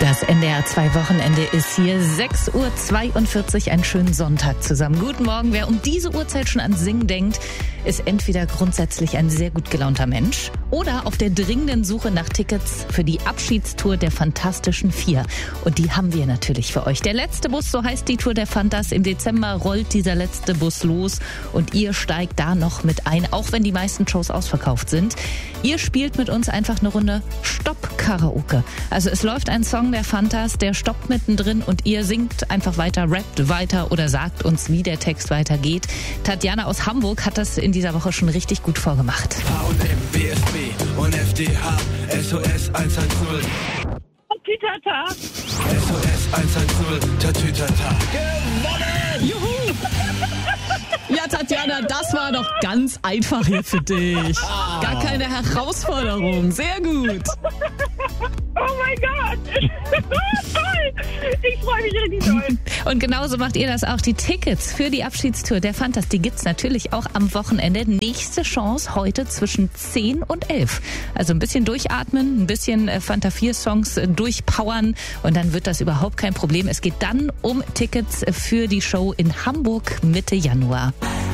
Das NDR 2 Wochenende ist hier, 6.42 Uhr, einen schönen Sonntag zusammen. Guten Morgen, wer um diese Uhrzeit schon an Singen denkt, ist entweder grundsätzlich ein sehr gut gelaunter Mensch oder auf der dringenden Suche nach Tickets für die Abschiedstour der Fantastischen Vier. Und die haben wir natürlich für euch. Der letzte Bus, so heißt die Tour der Fantas. Im Dezember rollt dieser letzte Bus los und ihr steigt da noch mit ein, auch wenn die meisten Shows ausverkauft sind. Ihr spielt mit uns einfach eine Runde Stopp-Karaoke. Also es läuft ein Song der Fantas, der stoppt mittendrin und ihr singt einfach weiter, rappt weiter oder sagt uns, wie der Text weitergeht. Tatjana aus Hamburg hat das in dieser Woche schon richtig gut vorgemacht. H&M, BSB und FDH, SOS 110. Tütata. SOS 110, Tatütata. Gewonnen! Juhu! Ja, Tatjana, das war doch ganz einfach hier für dich. Gar keine Herausforderung. Sehr gut. Oh mein Gott. Toll. Ich freue mich richtig doll. Und genauso macht ihr das auch. Die Tickets für die Abschiedstour der Fantas, die gibt's natürlich auch am Wochenende. Nächste Chance heute zwischen 10 und 11. Also ein bisschen durchatmen, ein bisschen Fanta 4 Songs durchpowern und dann wird das überhaupt kein Problem. Es geht dann um Tickets für die Show in Hamburg Mitte Januar.